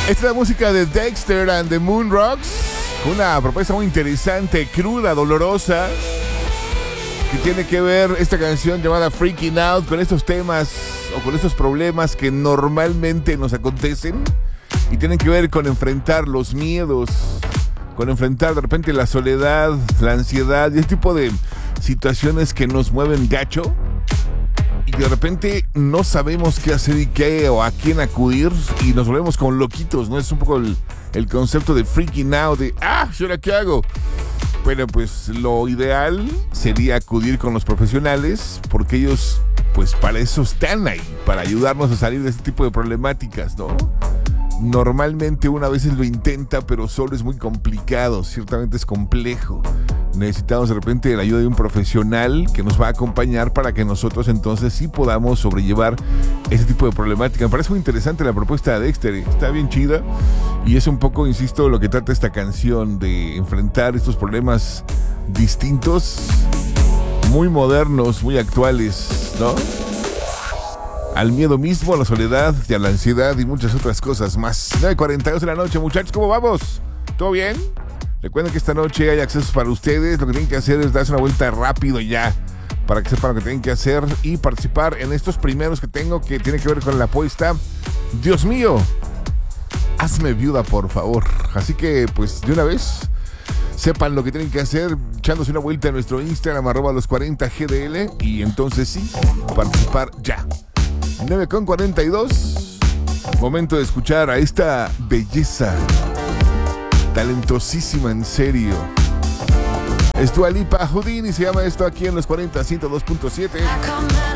Esta es la música de Dexter and the Moon Rocks, una propuesta muy interesante, cruda, dolorosa, que tiene que ver esta canción llamada Freaking Out con estos temas o con estos problemas que normalmente nos acontecen y tienen que ver con enfrentar los miedos, con enfrentar de repente la soledad, la ansiedad y ese tipo de situaciones que nos mueven gacho y de repente no sabemos qué hacer y qué o a quién acudir y nos volvemos como loquitos, ¿no? Es un poco el concepto de freaking out, de ¿y ahora qué hago? Bueno, pues lo ideal sería acudir con los profesionales porque ellos, pues para eso están ahí, para ayudarnos a salir de este tipo de problemáticas, ¿no? Normalmente una vez lo intenta, pero solo es muy complicado, ciertamente es complejo. Necesitamos de repente la ayuda de un profesional que nos va a acompañar para que nosotros entonces sí podamos sobrellevar ese tipo de problemática. Me parece muy interesante la propuesta de Dexter, está bien chida y es un poco, insisto, lo que trata esta canción, de enfrentar estos problemas distintos, muy modernos, muy actuales, ¿no? Al miedo mismo, a la soledad y a la ansiedad y muchas otras cosas más. 9:42 de la noche, muchachos, ¿cómo vamos? ¿Todo bien? Recuerden que esta noche hay accesos para ustedes. Lo que tienen que hacer es darse una vuelta rápido ya para que sepan lo que tienen que hacer y participar en estos primeros que tengo, que tiene que ver con la apuesta. Dios mío, hazme viuda, por favor. Así que, pues, de una vez, sepan lo que tienen que hacer echándose una vuelta en nuestro Instagram, @los40gdl, y entonces sí, participar ya. 9:42. Momento de escuchar a esta belleza talentosísima, en serio. Es Dua Lipa, Houdini, se llama esto aquí en los 40, 102.7.